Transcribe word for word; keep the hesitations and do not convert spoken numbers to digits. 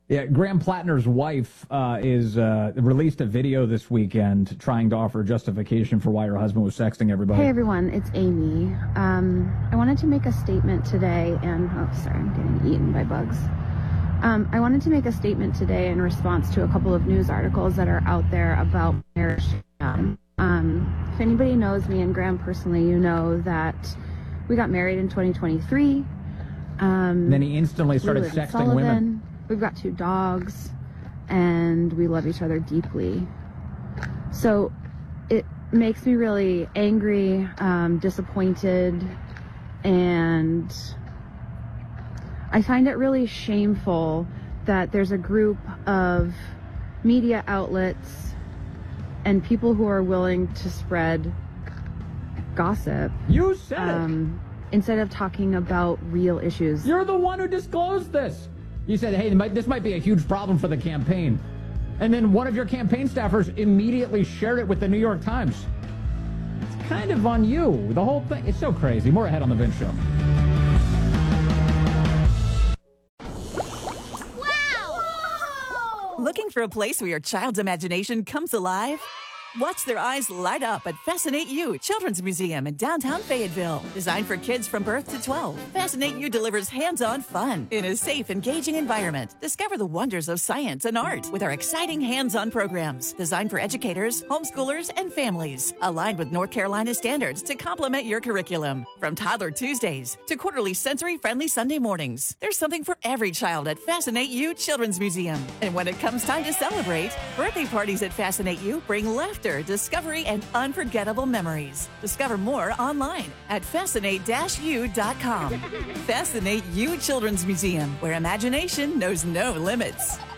Yeah, Graham Plattner's wife uh, is uh, released a video this weekend trying to offer justification for why her husband was sexting everybody. Hey everyone, it's Amy. Um, I wanted to make a statement today, and oh, sorry, I'm getting eaten by bugs. Um, I wanted to make a statement today in response to a couple of news articles that are out there about marriage. Um, if anybody knows me and Graham personally, you know that we got married in twenty twenty-three. Um, then he instantly started we sexting Sullivan. women. We've got two dogs, and we love each other deeply. So it makes me really angry, um, disappointed, and I find it really shameful that there's a group of media outlets and people who are willing to spread gossip. You said um, it. Instead of talking about real issues. You're the one who disclosed this. You said, hey, this might be a huge problem for the campaign. And then one of your campaign staffers immediately shared it with the New York Times. It's kind of on you. The whole thing. It's so crazy. More ahead on the Vince Show. Wow! Whoa! Looking for a place where your child's imagination comes alive? Watch their eyes light up at Fascinate You Children's Museum in downtown Fayetteville. Designed for kids from birth to twelve, Fascinate You delivers hands-on fun in a safe, engaging environment. Discover the wonders of science and art with our exciting hands-on programs designed for educators, homeschoolers, and families. Aligned with North Carolina standards to complement your curriculum. From Toddler Tuesdays to quarterly sensory-friendly Sunday mornings, there's something for every child at Fascinate You Children's Museum. And when it comes time to celebrate, birthday parties at Fascinate You bring laughter, discovery, and unforgettable memories. Discover more online at fascinate dash u dot com. Fascinate You Children's Museum, where imagination knows no limits.